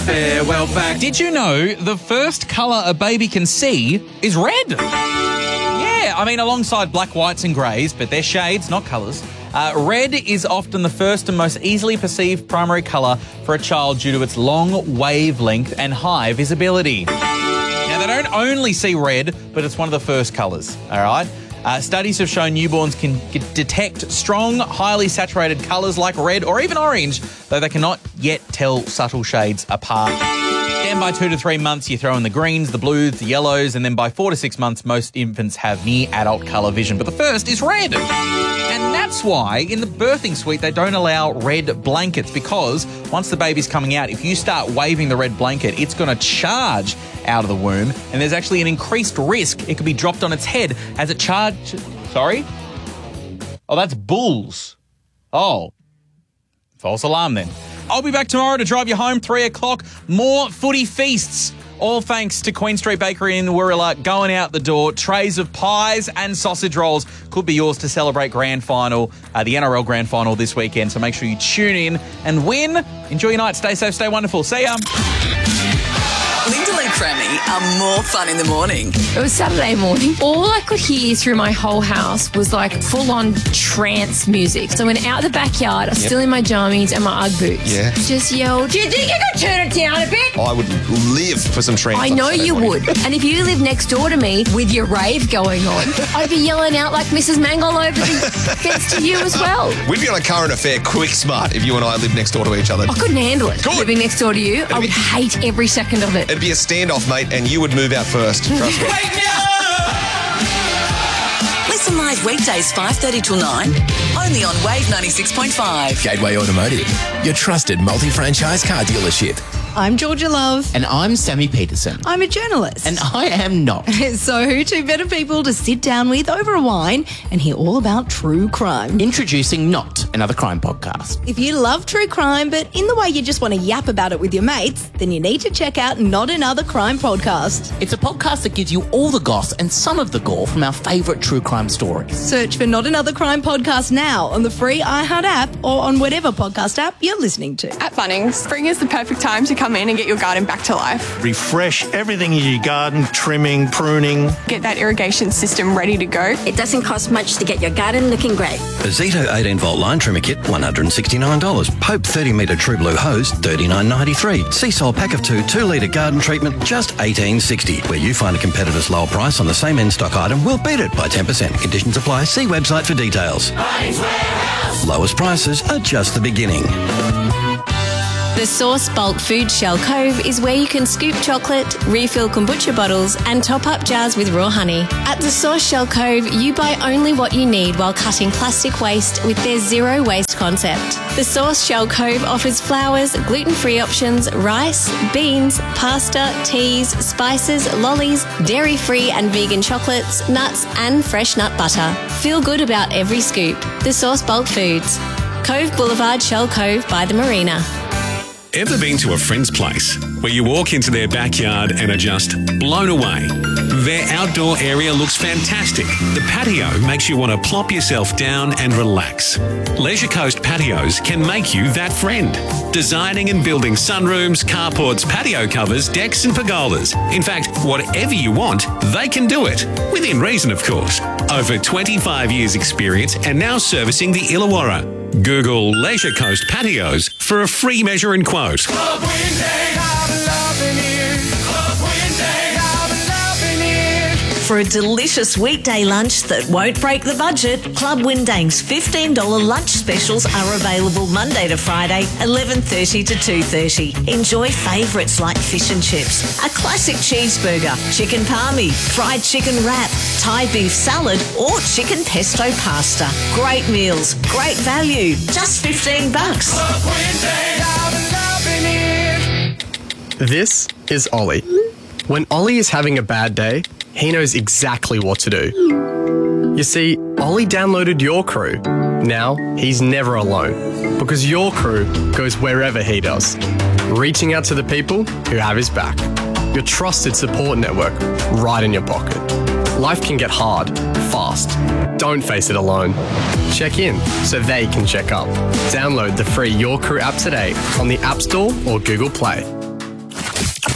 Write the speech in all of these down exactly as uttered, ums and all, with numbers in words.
Farewell back. Did you know the first colour a baby can see is red? Yeah, I mean, alongside black, whites and greys, but they're shades, not colours. Uh, red is often the first and most easily perceived primary colour for a child due to its long wavelength and high visibility. Now, they don't only see red, but it's one of the first colours, all right? Uh, studies have shown newborns can g- detect strong, highly saturated colours like red or even orange, though they cannot yet tell subtle shades apart. Then by two to three months, you throw in the greens, the blues, the yellows, and then by four to six months, most infants have near adult colour vision. But the first is red. And that's why in the birthing suite, they don't allow red blankets, because once the baby's coming out, if you start waving the red blanket, it's going to charge out of the womb, and there's actually an increased risk it could be dropped on its head as it charges. Sorry? Oh, that's bulls. Oh. False alarm then. I'll be back tomorrow to drive you home, three o'clock. More footy feasts. All thanks to Queen Street Bakery in Wirrilla going out the door. Trays of pies and sausage rolls could be yours to celebrate grand final, uh, the N R L grand final this weekend. So make sure you tune in and win. Enjoy your night. Stay safe, stay wonderful. See ya. Lyndall and Cremmy are more fun in the morning. It was Saturday morning. All I could hear through my whole house was like full-on trance music. So I went out the backyard, I was yep. still in my jammies and my Ugg boots. Yeah. Just yelled, do you think you could turn it down a bit? I would live for some trance. I know you morning. would. And if you live next door to me with your rave going on, I'd be yelling out like Missus Mangle over the fence to you as well. We'd be on a current affair quick smart if you and I lived next door to each other. I couldn't handle it. Good. Living next door to you, It'd I would be- hate every second of it. It'd be a standoff, mate, and you would move out first. Trust me. Listen live weekdays five thirty till nine, only on Wave ninety-six point five. Gateway Automotive, your trusted multi-franchise car dealership. I'm Georgia Love. And I'm Sammy Peterson. I'm a journalist. And I am not. So who two better people to sit down with over a wine and hear all about true crime? Introducing Not, another crime podcast. If you love true crime, but in the way you just want to yap about it with your mates, then you need to check out Not Another Crime Podcast. It's a podcast that gives you all the goss and some of the gore from our favourite true crime stories. Search for Not Another Crime Podcast now on the free iHeart app or on whatever podcast app you're listening to. At Bunnings, spring is the perfect time to come in and get your garden back to life. Refresh everything in your garden, trimming, pruning. Get that irrigation system ready to go. It doesn't cost much to get your garden looking great. A Zito eighteen volt line trimmer kit, one hundred sixty-nine dollars. Pope thirty metre True Blue hose, thirty-nine ninety-three. Seasol pack of two, two litre garden treatment, just eighteen sixty. Where you find a competitor's lower price on the same in-stock item, we'll beat it by ten percent. Conditions apply. See website for details. Lowest prices are just the beginning. The Source Bulk Food Shell Cove is where you can scoop chocolate, refill kombucha bottles and top up jars with raw honey. At the Source Shell Cove, you buy only what you need while cutting plastic waste with their zero waste concept. The Source Shell Cove offers flours, gluten-free options, rice, beans, pasta, teas, spices, lollies, dairy-free and vegan chocolates, nuts and fresh nut butter. Feel good about every scoop. The Source Bulk Foods. Cove Boulevard, Shell Cove by the Marina. Ever been to a friend's place where you walk into their backyard and are just blown away? Their outdoor area looks fantastic. The patio makes you want to plop yourself down and relax. Leisure Coast Patios can make you that friend. Designing and building sunrooms, carports, patio covers, decks and pergolas. In fact, whatever you want, they can do it. Within reason, of course. Over twenty-five years experience and now servicing the Illawarra. Google Leisure Coast Patios for a free measure and quote. Club Wednesday, I'm loving it. Club Wednesday, I'm loving it. For a delicious weekday lunch that won't break the budget, Club Windang's fifteen dollars lunch specials are available Monday to Friday, eleven thirty to two thirty. Enjoy favourites like fish and chips, a classic cheeseburger, chicken palmy, fried chicken wrap, Thai beef salad or chicken pesto pasta. Great meals, great value, just fifteen bucks. Club Wednesday, I'm loving it. This is Ollie. When Ollie is having a bad day, he knows exactly what to do. You see, Ollie downloaded Your Crew. Now, he's never alone, because Your Crew goes wherever he does, reaching out to the people who have his back. Your trusted support network right in your pocket. Life can get hard, fast. Don't face it alone. Check in so they can check up. Download the free Your Crew app today on the App Store or Google Play.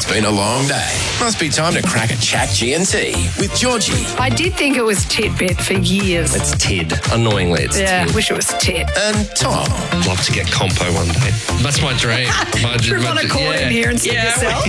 It's been a long day. Must be time to crack a chat G and T with Georgie. I did think it was Titbit for years. It's Tid. Annoyingly, it's yeah, Tid. wish it was Tit. And Tom. Love to get compo one day. That's my dream. My, Should we want to call yeah. in here and see yeah, yourself?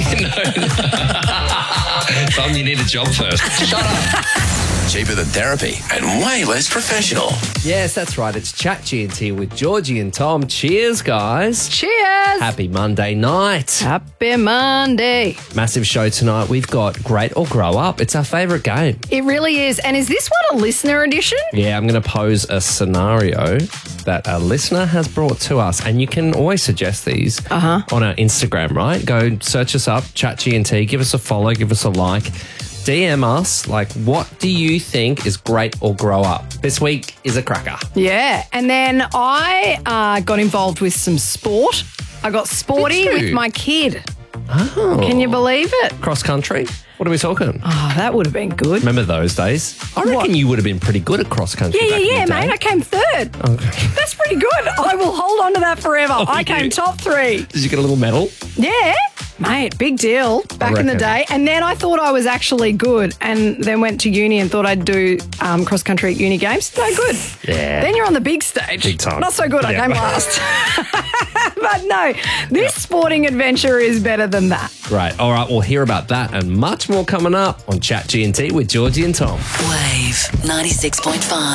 Tom, you need a job first. Shut up. Cheaper than therapy and way less professional. Yes, that's right. It's Chat G and T with Georgie and Tom. Cheers, guys. Cheers. Happy Monday night. Happy Monday. Massive show tonight. We've got Great or Grow Up. It's our favourite game. It really is. And is this one a listener edition? Yeah, I'm going to pose a scenario that a listener has brought to us. And you can always suggest these uh-huh. on our Instagram, right? Go search us up, Chat G and T. Give us a follow, give us a like. D M us, like, what do you think is great or grow up? This week is a cracker. Yeah. And then I uh, got involved with some sport. I got sporty with my kid. Oh. Can you believe it? Cross country? What are we talking? Oh, that would have been good. Remember those days? I reckon What? you would have been pretty good at cross country. Yeah, back yeah, in yeah, the day. mate. I came third. Okay. That's pretty good. I will hold on to that forever. Oh, I you- came top three. Did you get a little medal? Yeah. Mate, big deal back in the reckon. day. And then I thought I was actually good and then went to uni and thought I'd do um, cross country at uni games. No good. Yeah. Then you're on the big stage. Big time. Not so good. I Yeah. came last. But no, this sporting adventure is better than that. Great. All right, we'll hear about that and much more coming up on Chat G and T with Georgie and Tom. Wave ninety-six point five.